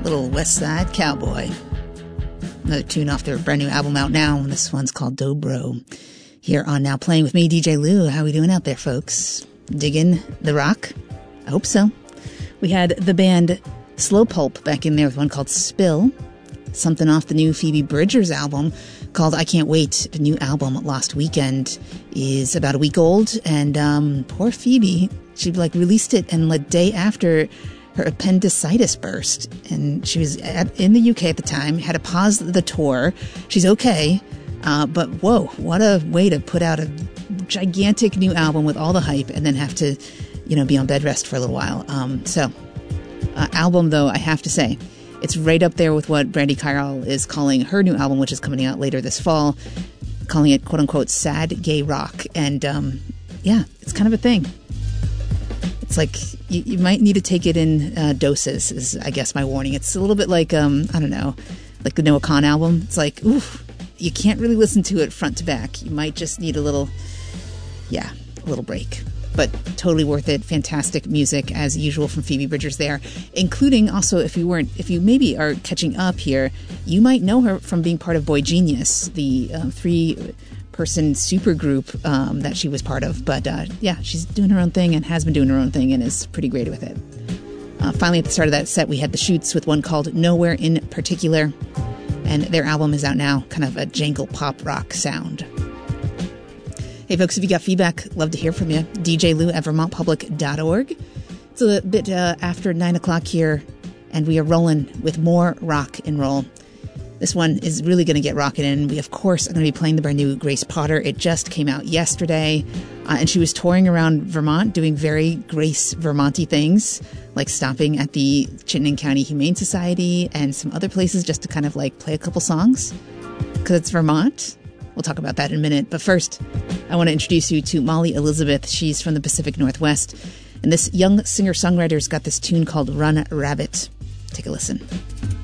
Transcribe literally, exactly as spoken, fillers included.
Little West Side Cowboy. Another tune off their brand new album out now. This one's called Dobro. Here on Now Playing with me, D J Lou. How we doing out there, folks? Digging the rock? I hope so. We had the band Slow Pulp back in there with one called Spill. Something off the new Phoebe Bridgers album called I Can't Wait. The new album, Lost Weekend, is about a week old. And um, poor Phoebe, she like released it and the day after her appendicitis burst, and she was at, in the U K at the time, had to pause the tour. She's okay, uh, but whoa, what a way to put out a gigantic new album with all the hype and then have to, you know, be on bed rest for a little while. Um, so, uh, album though, I have to say, it's right up there with what Brandi Carlile is calling her new album, which is coming out later this fall, calling it quote unquote sad gay rock. And um, yeah, it's kind of a thing. It's like you, you might need to take it in uh, doses, is I guess my warning. It's a little bit like, um, I don't know, like the Noah Kahan album. It's like, oof, you can't really listen to it front to back. You might just need a little, yeah, a little break. But totally worth it. Fantastic music, as usual, from Phoebe Bridgers there. Including also, if you weren't, if you maybe are catching up here, you might know her from being part of Boy Genius, the uh, three person super group um, that she was part of. But uh, yeah, she's doing her own thing and has been doing her own thing and is pretty great with it. Uh, finally, at the start of that set, we had the Shoots with one called Nowhere in Particular. And their album is out now, kind of a jangle pop rock sound. Hey folks, if you got feedback, love to hear from you. D J Lou at vermont public dot org. It's a bit uh, after nine o'clock here, and we are rolling with more rock and roll. This one is really going to get rocking in. We, of course, are going to be playing the brand new Grace Potter. It just came out yesterday, uh, and she was touring around Vermont doing very Grace Vermonty things, like stopping at the Chittenden County Humane Society and some other places just to kind of like play a couple songs, because it's Vermont. We'll talk about that in a minute. But first, I want to introduce you to Molly Elizabeth. She's from the Pacific Northwest, and this young singer-songwriter's got this tune called Run Rabbit. Take a listen.